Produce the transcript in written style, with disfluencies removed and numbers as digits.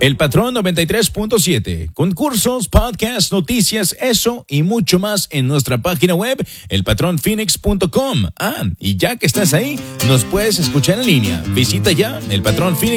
El Patrón 93.7. Concursos, podcasts, noticias, eso y mucho más en nuestra página web, elpatronphoenix.com. Y ya que estás ahí, nos puedes escuchar en línea. Visita ya elpatronphoenix.com.